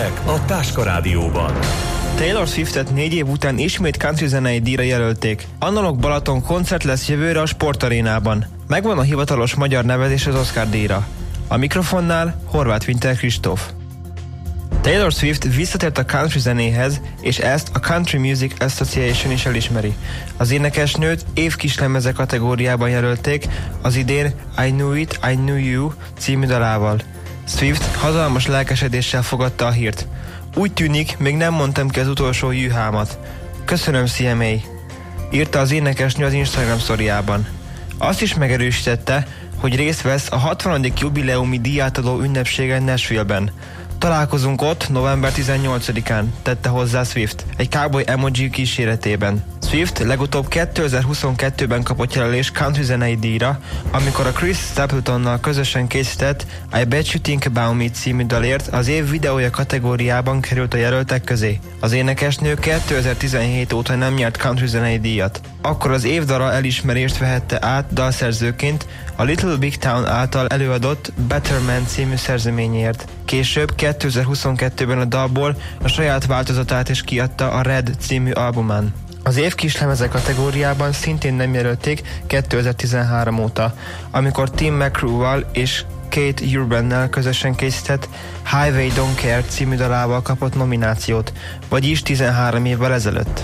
hírek a Táska Rádióban. Taylor Swiftet 4 év után ismét country zenei díjra jelölték. Analóg Balaton koncert lesz jövőre a Sportarénában. Megvan a hivatalos magyar nevezés az Oscar díjra. A mikrofonnál Horváth Winter Kristóf. Taylor Swift visszatért a country zenéhez, és ezt a Country Music Association is elismeri. Az énekesnőt évkislemeze kategóriában jelölték az idén I Knew It, I Knew You című dalával. Swift hatalmas lelkesedéssel fogadta a hírt. Úgy tűnik, még nem mondtam ki az utolsó jűhámat. Köszönöm, CMA, írta az énekesnő az Instagram sztoriában. Azt is megerősítette, hogy részt vesz a 60. jubileumi díjátadó ünnepségen Nashville-ben. Találkozunk ott november 18-án, tette hozzá Swift, egy cowboy emoji kíséretében. Swift legutóbb 2022-ben kapott jelölést country zenei díjra, amikor a Chris Stapletonnal közösen készített I Bet You Think About Me című dalért az év videója kategóriában került a jelöltek közé. Az énekesnő 2017 óta nem nyert country zenei díjat. Akkor az évdala elismerést vehette át dalszerzőként a Little Big Town által előadott Better Man című szerzeményért. Később 2022-ben a dalból a saját változatát is kiadta a Red című albumán. Az év kislemeze kategóriában szintén nem jelölték 2013 óta, amikor Tim McGraw-val és Kate Urbannel közösen készített Highway Don't Care című dalával kapott nominációt, vagyis 13 évvel ezelőtt.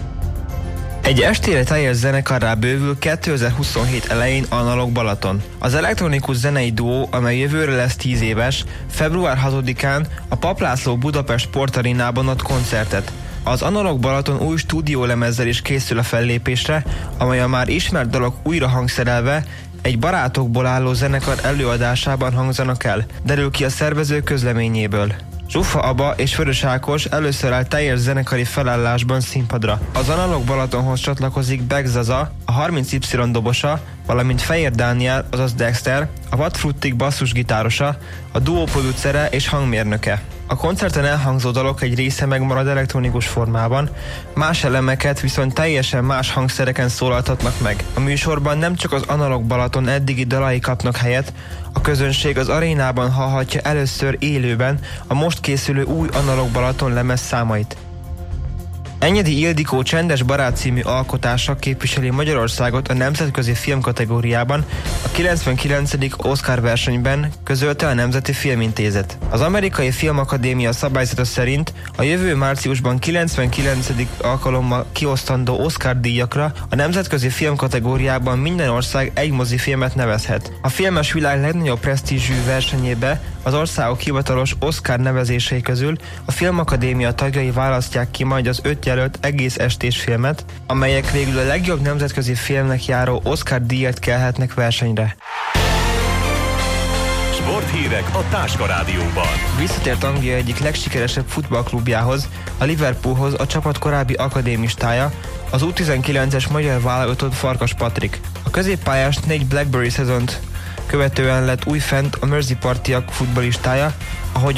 Egy estére teljes zenekarrá bővül 2027 elején Analóg Balaton. Az elektronikus zenei duó, amely jövőre lesz 10 éves, február 6-án a Papp László Budapest Sportarénában ad koncertet. Az Analóg Balaton új stúdiólemezzel is készül a fellépésre, amely a már ismert dalok újra hangszerelve egy barátokból álló zenekar előadásában hangzanak el, derül ki a szervező közleményéből. Zsuffa Aba és Vörös Ákos először áll teljes zenekari felállásban színpadra. Az Analóg Balatonhoz csatlakozik Beck Zaza, a 30Y dobosa, valamint Fehér Dániel, azaz Dexter, a Vadfruttik basszusgitárosa, a duó producere és hangmérnöke. A koncerten elhangzó dalok egy része megmarad elektronikus formában, más elemeket viszont teljesen más hangszereken szólaltatnak meg. A műsorban nem csak az Analóg Balaton eddigi dalai kapnak helyet, a közönség az arénában hallhatja először élőben a most készülő új Analóg Balaton lemez számait. Enyedi Ildikó Csendes barát című alkotása képviseli Magyarországot a nemzetközi film kategóriában, a 99. Oscar versenyben közölte a Nemzeti Filmintézet. Az Amerikai Filmakadémia szabályzata szerint a jövő márciusban 99. alkalommal kiosztandó Oscar díjakra a nemzetközi film kategóriában minden ország egy mozifilmet nevezhet. A filmes világ legnagyobb presztízsű versenyébe az országok hivatalos Oscar nevezései közül a Filmakadémia tagjai választják ki majd az 5 jelölt egész estés filmet, amelyek végül a legjobb nemzetközi filmnek járó Oscar díjat kelhetnek versenyre. Sporthírek a Táska Rádióban. Visszatért Anglia egyik legsikeresebb futballklubjához, a Liverpoolhoz a csapat korábbi akadémistája, az U19-es magyar válogatott Farkas Patrik. A középpályás 4 Blackberry szezont követően lett újfent a Mersey partiak futballistája, ahogy